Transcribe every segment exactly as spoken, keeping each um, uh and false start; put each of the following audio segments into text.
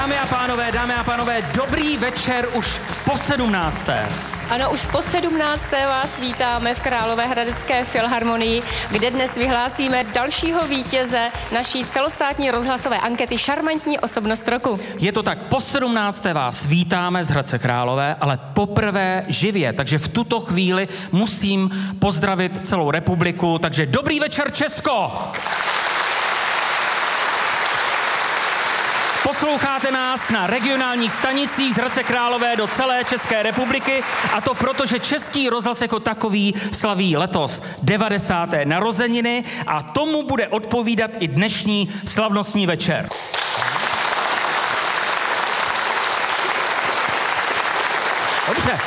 Dámy a pánové, dámy a pánové, dobrý večer už po sedmnácté. Ano, už po sedmnácté vás vítáme v Královéhradecké filharmonii, kde dnes vyhlásíme dalšího vítěze naší celostátní rozhlasové ankety Šarmantní osobnost roku. Je to tak, po sedmnácté vás vítáme z Hradce Králové, ale poprvé živě, takže v tuto chvíli musím pozdravit celou republiku, takže dobrý večer Česko! Posloucháte nás na regionálních stanicích z Hradce Králové do celé České republiky a to proto, že Český rozhlas jako takový slaví letos devadesáté narozeniny a tomu bude odpovídat i dnešní slavnostní večer. Dobře.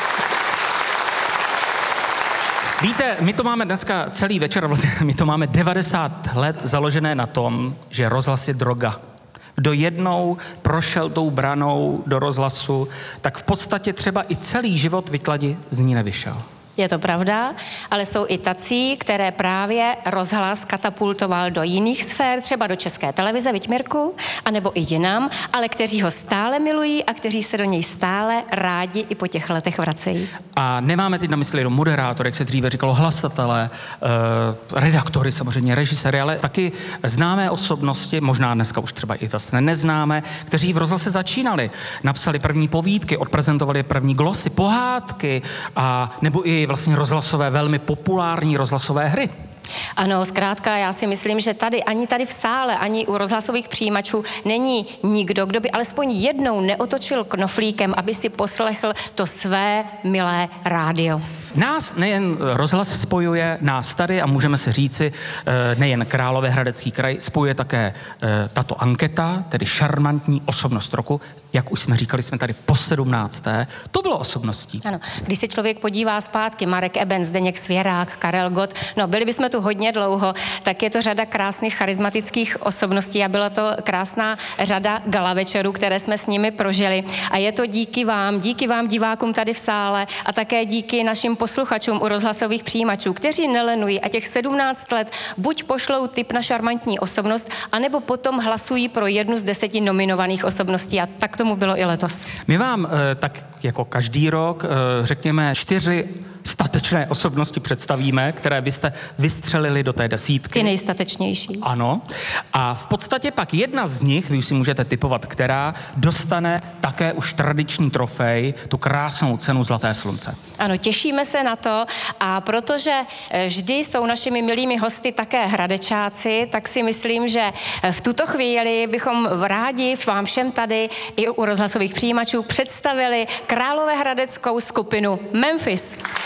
Víte, my to máme dneska celý večer, vlastně my to máme devadesát let založené na tom, že rozhlas je droga. Kdo jednou prošel tou branou do rozhlasu, tak v podstatě třeba i celý život vykladi z ní nevyšel. Je to pravda, ale jsou i tací, které právě rozhlas katapultoval do jiných sfér, třeba do České televize, viď Mirku, anebo i jinam, ale kteří ho stále milují a kteří se do něj stále rádi i po těch letech vracejí. A nemáme teď na mysli jenom moderátory, jak se dříve říkalo, hlasatele, eh, redaktory, samozřejmě režiséry, ale taky známé osobnosti, možná dneska už třeba i zase neznámé, kteří v rozhlase začínali, napsali první povídky, odprezentovali první glosy, pohádky a nebo i vlastně rozhlasové, velmi populární rozhlasové hry. Ano, zkrátka, já si myslím, že tady, ani tady v sále, ani u rozhlasových přijímačů není nikdo, kdo by alespoň jednou neotočil knoflíkem, aby si poslechl to své milé rádio. Nás nejen rozhlas spojuje, nás tady, a můžeme si říci, nejen Královéhradecký kraj, spojuje také tato anketa, tedy Šarmantní osobnost roku. Jak už jsme říkali, jsme tady po sedmnácté. To bylo osobností. Ano, když se člověk podívá zpátky, Marek Eben, Zdeněk Svěrák, Karel Gott, no byli bychom tu hodně dlouho, tak je to řada krásných charismatických osobností a byla to krásná řada gala večerů, které jsme s nimi prožili. A je to díky vám, díky vám divákům tady v sále a také díky našim posluchačům u rozhlasových přijímačů, kteří nelenují a těch sedmnáct let buď pošlou tip na šarmantní osobnost, anebo potom hlasují pro jednu z deseti nominovaných osobností a tak tomu bylo i letos. My vám tak jako každý rok řekněme čtyři statečné osobnosti představíme, které byste vystřelili do té desítky. Ty nejstatečnější. Ano. A v podstatě pak jedna z nich, vy už si můžete tipovat, která dostane také už tradiční trofej, tu krásnou cenu Zlaté slunce. Ano, těšíme se na to a protože vždy jsou našimi milými hosty také hradečáci, tak si myslím, že v tuto chvíli bychom rádi vám všem tady i u rozhlasových přijímačů představili královéhradeckou skupinu Memphis.